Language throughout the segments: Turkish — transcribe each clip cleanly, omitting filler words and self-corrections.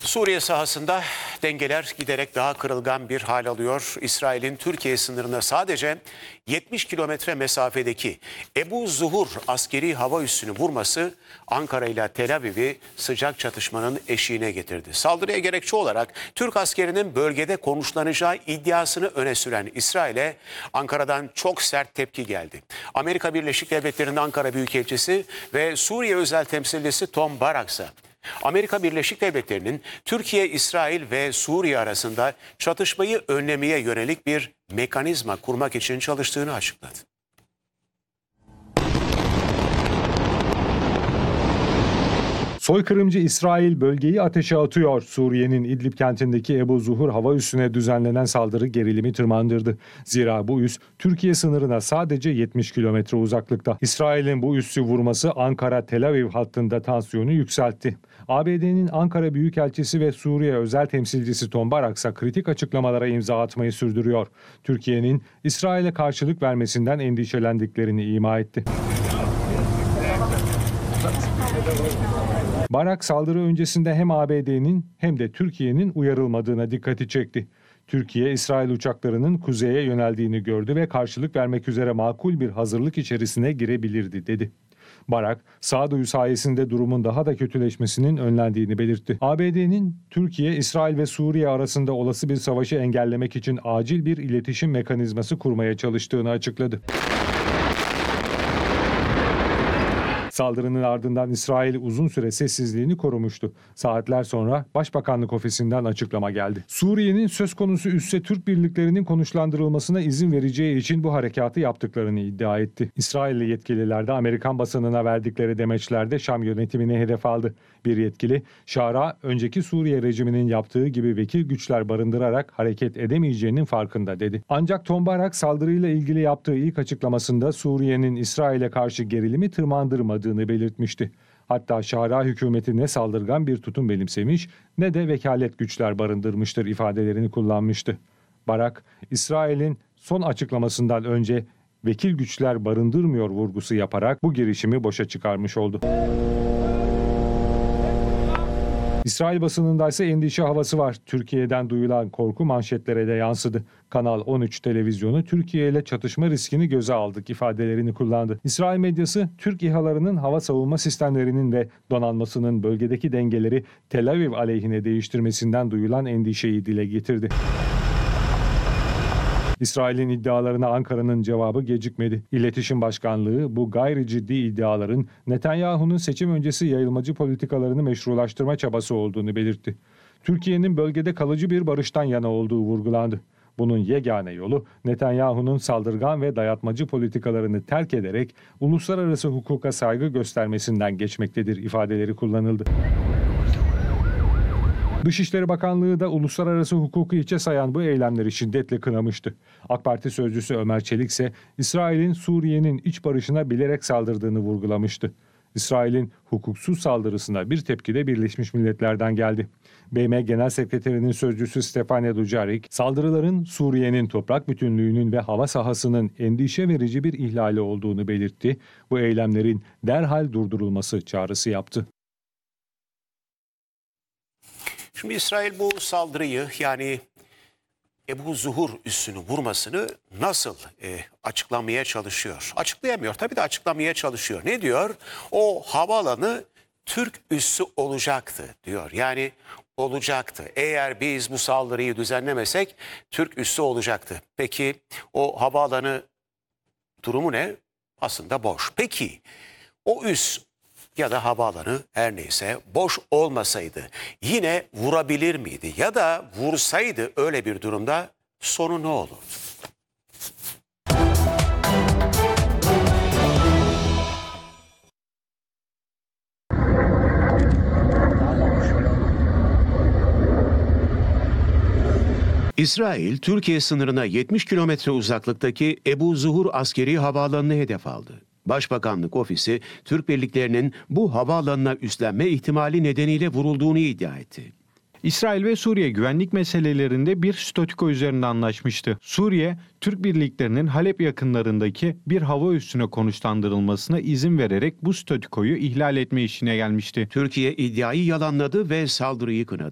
Suriye sahasında dengeler giderek daha kırılgan bir hal alıyor. İsrail'in Türkiye sınırına sadece 70 kilometre mesafedeki Ebu Zuhur askeri hava üssünü vurması Ankara ile Tel Aviv'i sıcak çatışmanın eşiğine getirdi. Saldırıya gerekçe olarak Türk askerinin bölgede konuşlanacağı iddiasını öne süren İsrail'e Ankara'dan çok sert tepki geldi. Amerika Birleşik Devletleri'nin Ankara Büyükelçisi ve Suriye özel temsilcisi Tom Barak ise Amerika Birleşik Devletleri'nin Türkiye, İsrail ve Suriye arasında çatışmayı önlemeye yönelik bir mekanizma kurmak için çalıştığını açıkladı. Soykırımcı İsrail bölgeyi ateşe atıyor. Suriye'nin İdlib kentindeki Ebu Zuhur hava üssüne düzenlenen saldırı gerilimi tırmandırdı. Zira bu üs Türkiye sınırına sadece 70 kilometre uzaklıkta. İsrail'in bu üssü vurması Ankara-Tel Aviv hattında tansiyonu yükseltti. ABD'nin Ankara Büyükelçisi ve Suriye özel temsilcisi Tom Barak ise kritik açıklamalara imza atmayı sürdürüyor. Türkiye'nin İsrail'e karşılık vermesinden endişelendiklerini ima etti. Barak saldırı öncesinde hem ABD'nin hem de Türkiye'nin uyarılmadığına dikkati çekti. Türkiye, İsrail uçaklarının kuzeye yöneldiğini gördü ve karşılık vermek üzere makul bir hazırlık içerisine girebilirdi, dedi. Barak, sağduyu sayesinde durumun daha da kötüleşmesinin önlendiğini belirtti. ABD'nin Türkiye, İsrail ve Suriye arasında olası bir savaşı engellemek için acil bir iletişim mekanizması kurmaya çalıştığını açıkladı. Saldırının ardından İsrail uzun süre sessizliğini korumuştu. Saatler sonra Başbakanlık ofisinden açıklama geldi. Suriye'nin söz konusu üsse Türk birliklerinin konuşlandırılmasına izin vereceği için bu harekatı yaptıklarını iddia etti. İsrailli yetkililer de Amerikan basınına verdikleri demeçlerde Şam yönetimini hedef aldı. Bir yetkili, Şara önceki Suriye rejiminin yaptığı gibi vekil güçler barındırarak hareket edemeyeceğinin farkında, dedi. Ancak Tom Barak saldırıyla ilgili yaptığı ilk açıklamasında Suriye'nin İsrail'e karşı gerilimi tırmandırmadığını belirtmişti. Hatta Şara hükümeti ne saldırgan bir tutum benimsemiş ne de vekalet güçler barındırmıştır ifadelerini kullanmıştı. Barak, İsrail'in son açıklamasından önce vekil güçler barındırmıyor vurgusu yaparak bu girişimi boşa çıkarmış oldu. İsrail basınında ise endişe havası var. Türkiye'den duyulan korku manşetlere de yansıdı. Kanal 13 televizyonu Türkiye ile çatışma riskini göze aldık ifadelerini kullandı. İsrail medyası Türk İHA'larının hava savunma sistemlerinin ve donanmasının bölgedeki dengeleri Tel Aviv aleyhine değiştirmesinden duyulan endişeyi dile getirdi. İsrail'in iddialarına Ankara'nın cevabı gecikmedi. İletişim Başkanlığı bu gayri ciddi iddiaların Netanyahu'nun seçim öncesi yayılmacı politikalarını meşrulaştırma çabası olduğunu belirtti. Türkiye'nin bölgede kalıcı bir barıştan yana olduğu vurgulandı. Bunun yegane yolu Netanyahu'nun saldırgan ve dayatmacı politikalarını terk ederek uluslararası hukuka saygı göstermesinden geçmektedir ifadeleri kullanıldı. Dışişleri Bakanlığı da uluslararası hukuku hiçe sayan bu eylemleri şiddetle kınamıştı. AK Parti sözcüsü Ömer Çelik ise İsrail'in Suriye'nin iç barışına bilerek saldırdığını vurgulamıştı. İsrail'in hukuksuz saldırısına bir tepki de Birleşmiş Milletler'den geldi. BM Genel Sekreterinin sözcüsü Stefania Dujarric, saldırıların Suriye'nin toprak bütünlüğünün ve hava sahasının endişe verici bir ihlali olduğunu belirtti. Bu eylemlerin derhal durdurulması çağrısı yaptı. Şimdi İsrail bu saldırıyı, yani Ebu Zuhur üssünü vurmasını nasıl açıklamaya çalışıyor? Açıklayamıyor, tabii de açıklamaya çalışıyor. Ne diyor? O havaalanı Türk üssü olacaktı diyor. Yani olacaktı. Eğer biz bu saldırıyı düzenlemesek Türk üssü olacaktı. Peki o havaalanı durumu ne? Aslında boş. Peki o üs ya da havaalanı her neyse boş olmasaydı yine vurabilir miydi? Ya da vursaydı öyle bir durumda sonu ne olurdu? İsrail, Türkiye sınırına 70 kilometre uzaklıktaki Ebu Zuhur askeri havaalanını hedef aldı. Başbakanlık ofisi, Türk birliklerinin bu havaalanına üstlenme ihtimali nedeniyle vurulduğunu iddia etti. İsrail ve Suriye güvenlik meselelerinde bir statüko üzerinde anlaşmıştı. Suriye, Türk birliklerinin Halep yakınlarındaki bir hava üssüne konuşlandırılmasına izin vererek bu statükoyu ihlal etme işine gelmişti. Türkiye iddiayı yalanladı ve saldırıyı kınadı.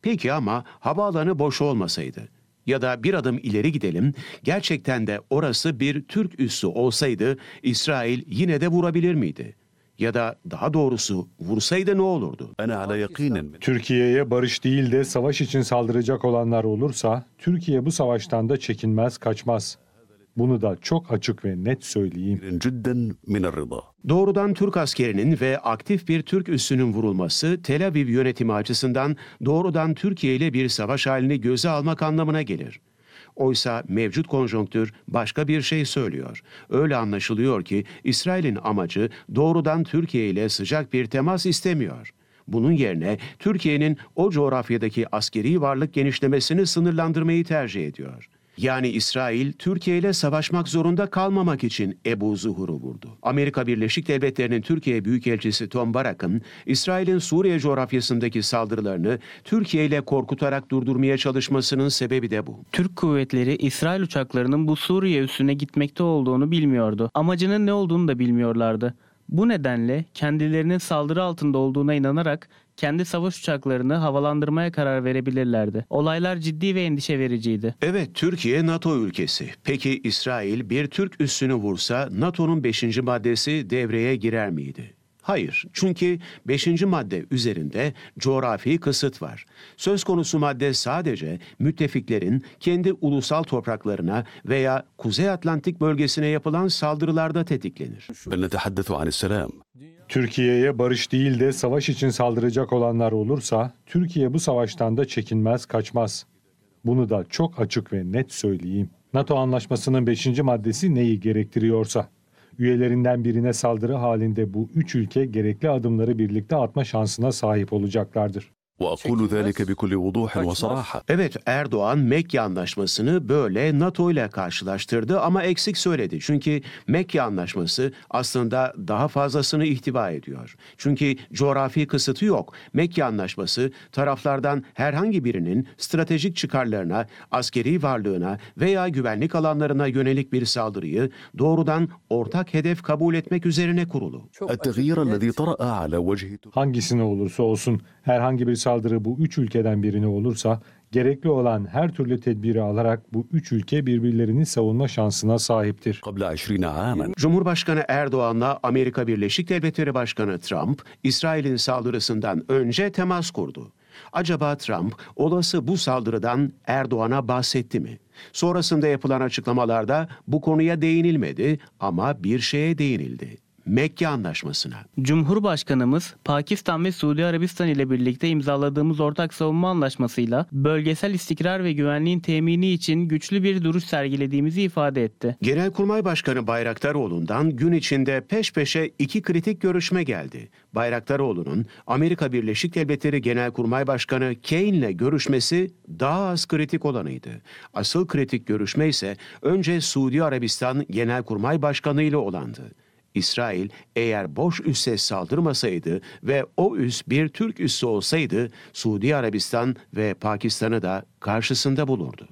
Peki ama havaalanı boş olmasaydı ya da bir adım ileri gidelim, gerçekten de orası bir Türk üssü olsaydı İsrail yine de vurabilir miydi? Ya da daha doğrusu vursaydı ne olurdu? أنا على يقين من Türkiye'ye barış değil de savaş için saldıracak olanlar olursa Türkiye bu savaştan da çekinmez, kaçmaz. Bunu da çok açık ve net söyleyeyim. جدا من الرضا. Doğrudan Türk askerinin ve aktif bir Türk üssünün vurulması Tel Aviv yönetimi açısından doğrudan Türkiye ile bir savaş halini göze almak anlamına gelir. Oysa mevcut konjonktür başka bir şey söylüyor. Öyle anlaşılıyor ki İsrail'in amacı doğrudan Türkiye ile sıcak bir temas istemiyor. Bunun yerine Türkiye'nin o coğrafyadaki askeri varlık genişlemesini sınırlandırmayı tercih ediyor. Yani İsrail, Türkiye ile savaşmak zorunda kalmamak için Ebu Zuhur'u vurdu. Amerika Birleşik Devletleri'nin Türkiye Büyükelçisi Tom Barak'ın, İsrail'in Suriye coğrafyasındaki saldırılarını Türkiye ile korkutarak durdurmaya çalışmasının sebebi de bu. Türk kuvvetleri İsrail uçaklarının bu Suriye üssüne gitmekte olduğunu bilmiyordu. Amacının ne olduğunu da bilmiyorlardı. Bu nedenle kendilerinin saldırı altında olduğuna inanarak kendi savaş uçaklarını havalandırmaya karar verebilirlerdi. Olaylar ciddi ve endişe vericiydi. Evet, Türkiye NATO ülkesi. Peki İsrail bir Türk üssünü vursa NATO'nun 5. maddesi devreye girer miydi? Hayır, çünkü 5. madde üzerinde coğrafi kısıt var. Söz konusu madde sadece müttefiklerin kendi ulusal topraklarına veya Kuzey Atlantik bölgesine yapılan saldırılarda tetiklenir. بل نتحدث عن السلام. Türkiye'ye barış değil de savaş için saldıracak olanlar olursa Türkiye bu savaştan da çekinmez, kaçmaz. Bunu da çok açık ve net söyleyeyim. NATO anlaşmasının 5. maddesi neyi gerektiriyorsa. Üyelerinden birine saldırı halinde bu 3 ülke gerekli adımları birlikte atma şansına sahip olacaklardır. وأقول ذلك بكل وضوح وصراحة. Evet, Erdoğan Mekke Anlaşması'nı böyle NATO ile karşılaştırdı ama eksik söyledi. Çünkü Mekke Anlaşması aslında daha fazlasını ihtiva ediyor. Çünkü coğrafi kısıtı yok. Mekke Anlaşması taraflardan herhangi birinin stratejik çıkarlarına, askeri varlığına veya güvenlik alanlarına yönelik bir saldırıyı doğrudan ortak hedef kabul etmek üzerine kurulu. التغيير الذي طرأ على وجه Hangisine olursa olsun herhangi bir saldırı bu 3 ülkeden birine olursa gerekli olan her türlü tedbiri alarak bu 3 ülke birbirlerini savunma şansına sahiptir. قبل 20 عاما. Cumhurbaşkanı Erdoğan'la Amerika Birleşik Devletleri Başkanı Trump, İsrail'in saldırısından önce temas kurdu. Acaba Trump olası bu saldırıdan Erdoğan'a bahsetti mi? Sonrasında yapılan açıklamalarda bu konuya değinilmedi ama bir şeye değinildi. Mekke Anlaşması'na. Cumhurbaşkanımız Pakistan ve Suudi Arabistan ile birlikte imzaladığımız ortak savunma anlaşmasıyla bölgesel istikrar ve güvenliğin temini için güçlü bir duruş sergilediğimizi ifade etti. Genelkurmay Başkanı Bayraktaroğlu'ndan gün içinde peş peşe 2 kritik görüşme geldi. Bayraktaroğlu'nun Amerika Birleşik Devletleri Genelkurmay Başkanı Kane'le görüşmesi daha az kritik olanıydı. Asıl kritik görüşme ise önce Suudi Arabistan Genelkurmay Başkanı ile olandı. İsrail eğer boş üsse saldırmasaydı ve o üs bir Türk üssü olsaydı Suudi Arabistan ve Pakistan'ı da karşısında bulurdu.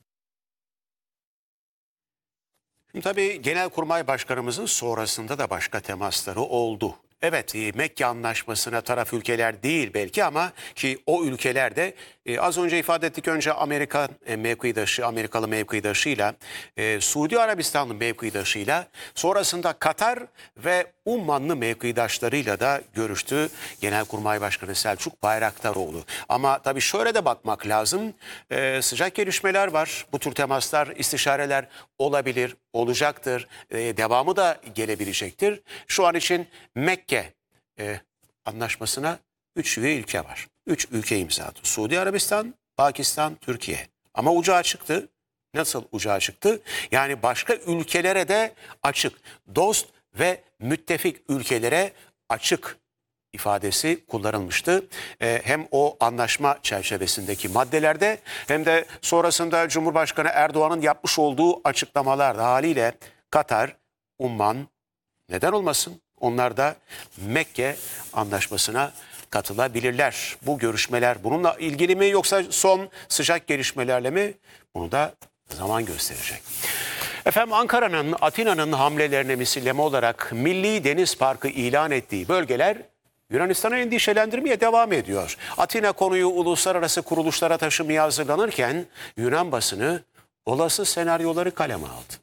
Tabii Genelkurmay Başkanımızın sonrasında da başka temasları oldu. Evet, Mekke Anlaşması'na taraf ülkeler değil belki ama ki o ülkeler de az önce ifade ettik, önce Amerika mevkidaşı, Amerikalı mevkidaşıyla, Suudi Arabistanlı mevkidaşıyla, sonrasında Katar ve Ummanlı mevkidaşlarıyla da görüştü Genelkurmay Başkanı Selçuk Bayraktaroğlu. Ama tabii şöyle de bakmak lazım, sıcak gelişmeler var, bu tür temaslar, istişareler olabilir, olacaktır, devamı da gelebilecektir. Şu an için Mekke Anlaşması'na 3 üye ülke var. 3 ülke imza attı. Suudi Arabistan, Pakistan, Türkiye. Ama ucu açıktı. Nasıl ucu açıktı? Yani başka ülkelere de açık. Dost ve müttefik ülkelere açık ifadesi kullanılmıştı. Hem o anlaşma çerçevesindeki maddelerde hem de sonrasında Cumhurbaşkanı Erdoğan'ın yapmış olduğu açıklamalarda haliyle Katar, Umman, neden olmasın? Onlar da Mekke Anlaşması'na katılabilirler. Bu görüşmeler bununla ilgili mi yoksa son sıcak gelişmelerle mi? Bunu da zaman gösterecek. Efendim, Ankara'nın, Atina'nın hamlelerine misilleme olarak Milli Deniz Parkı ilan ettiği bölgeler Yunanistan'ı endişelendirmeye devam ediyor. Atina konuyu uluslararası kuruluşlara taşımaya hazırlanırken Yunan basını olası senaryoları kaleme aldı.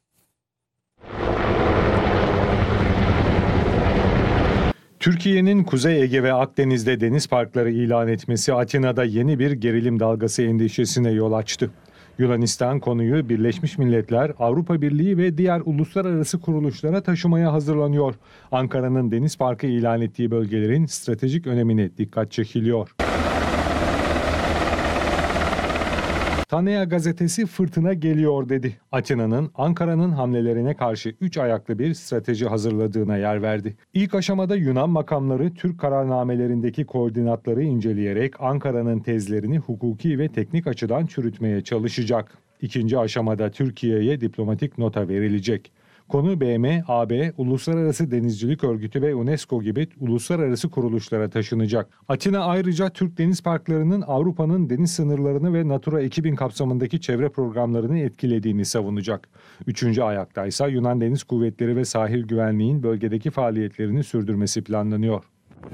Türkiye'nin Kuzey Ege ve Akdeniz'de deniz parkları ilan etmesi Atina'da yeni bir gerilim dalgası endişesine yol açtı. Yunanistan konuyu Birleşmiş Milletler, Avrupa Birliği ve diğer uluslararası kuruluşlara taşımaya hazırlanıyor. Ankara'nın deniz parkı ilan ettiği bölgelerin stratejik önemine dikkat çekiliyor. Tanea gazetesi fırtına geliyor dedi. Atina'nın Ankara'nın hamlelerine karşı 3 ayaklı bir strateji hazırladığına yer verdi. İlk aşamada Yunan makamları Türk kararnamelerindeki koordinatları inceleyerek Ankara'nın tezlerini hukuki ve teknik açıdan çürütmeye çalışacak. İkinci aşamada Türkiye'ye diplomatik nota verilecek. Konu BM, AB, Uluslararası Denizcilik Örgütü ve UNESCO gibi uluslararası kuruluşlara taşınacak. Atina ayrıca Türk deniz parklarının Avrupa'nın deniz sınırlarını ve Natura 2000 kapsamındaki çevre programlarını etkilediğini savunacak. Üçüncü ayakta ise Yunan Deniz Kuvvetleri ve Sahil Güvenliği'nin bölgedeki faaliyetlerini sürdürmesi planlanıyor.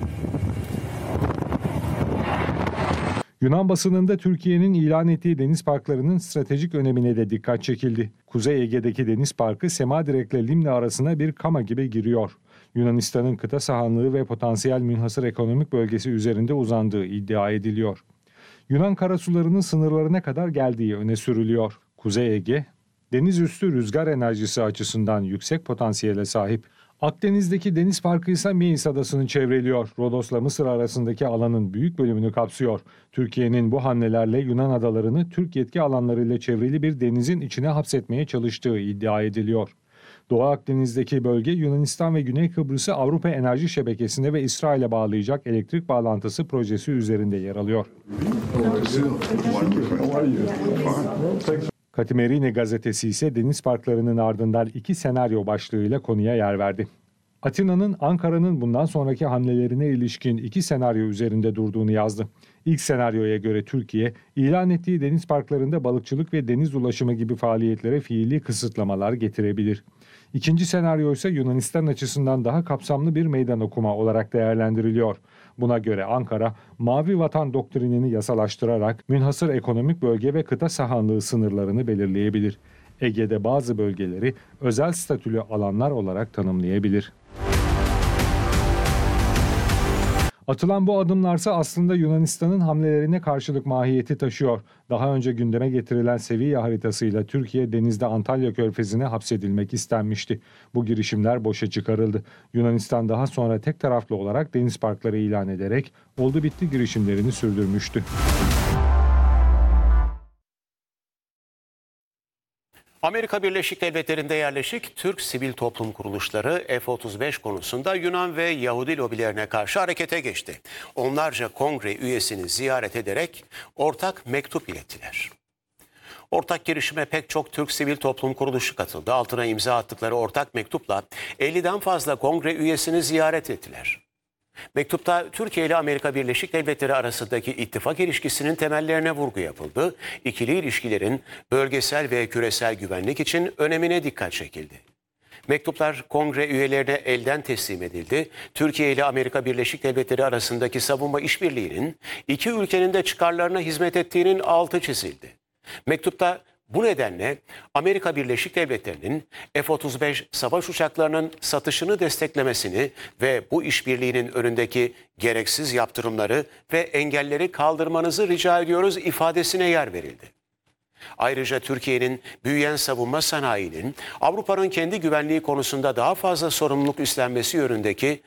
Yunan basınında Türkiye'nin ilan ettiği deniz parklarının stratejik önemine de dikkat çekildi. Kuzey Ege'deki deniz parkı Semadirek ile Limne arasına bir kama gibi giriyor. Yunanistan'ın kıta sahanlığı ve potansiyel münhasır ekonomik bölgesi üzerinde uzandığı iddia ediliyor. Yunan karasularının sınırlarına kadar geldiği öne sürülüyor. Kuzey Ege, deniz üstü rüzgar enerjisi açısından yüksek potansiyele sahip. Akdeniz'deki deniz parkı ise Meis Adası'nı çevreliyor. Rodos'la Mısır arasındaki alanın büyük bölümünü kapsıyor. Türkiye'nin bu hamlelerle Yunan adalarını Türk yetki alanlarıyla çevrili bir denizin içine hapsetmeye çalıştığı iddia ediliyor. Doğu Akdeniz'deki bölge Yunanistan ve Güney Kıbrıs'ı Avrupa Enerji Şebekesi'ne ve İsrail'e bağlayacak elektrik bağlantısı projesi üzerinde yer alıyor. Katimerini gazetesi ise deniz parklarının ardından 2 senaryo başlığıyla konuya yer verdi. Atina'nın Ankara'nın bundan sonraki hamlelerine ilişkin 2 senaryo üzerinde durduğunu yazdı. İlk senaryoya göre Türkiye, ilan ettiği deniz parklarında balıkçılık ve deniz ulaşımı gibi faaliyetlere fiili kısıtlamalar getirebilir. İkinci senaryo ise Yunanistan açısından daha kapsamlı bir meydan okuma olarak değerlendiriliyor. Buna göre Ankara, Mavi Vatan doktrinini yasalaştırarak münhasır ekonomik bölge ve kıta sahanlığı sınırlarını belirleyebilir. Ege'de bazı bölgeleri özel statülü alanlar olarak tanımlayabilir. Atılan bu adımlarsa aslında Yunanistan'ın hamlelerine karşılık mahiyeti taşıyor. Daha önce gündeme getirilen seviye haritasıyla Türkiye denizde Antalya Körfezi'ne hapsedilmek istenmişti. Bu girişimler boşa çıkarıldı. Yunanistan daha sonra tek taraflı olarak deniz parkları ilan ederek oldu bitti girişimlerini sürdürmüştü. Amerika Birleşik Devletleri'nde yerleşik Türk sivil toplum kuruluşları F-35 konusunda Yunan ve Yahudi lobilerine karşı harekete geçti. Onlarca kongre üyesini ziyaret ederek ortak mektup ilettiler. Ortak girişime pek çok Türk sivil toplum kuruluşu katıldı. Altına imza attıkları ortak mektupla 50'den fazla kongre üyesini ziyaret ettiler. Mektupta Türkiye ile Amerika Birleşik Devletleri arasındaki ittifak ilişkisinin temellerine vurgu yapıldı. İkili ilişkilerin bölgesel ve küresel güvenlik için önemine dikkat çekildi. Mektuplar kongre üyelerine elden teslim edildi. Türkiye ile Amerika Birleşik Devletleri arasındaki savunma işbirliğinin iki ülkenin de çıkarlarına hizmet ettiğinin altı çizildi. Mektupta bu nedenle Amerika Birleşik Devletleri'nin F-35 savaş uçaklarının satışını desteklemesini ve bu işbirliğinin önündeki gereksiz yaptırımları ve engelleri kaldırmanızı rica ediyoruz ifadesine yer verildi. Ayrıca Türkiye'nin büyüyen savunma sanayinin Avrupa'nın kendi güvenliği konusunda daha fazla sorumluluk üstlenmesi yönündeki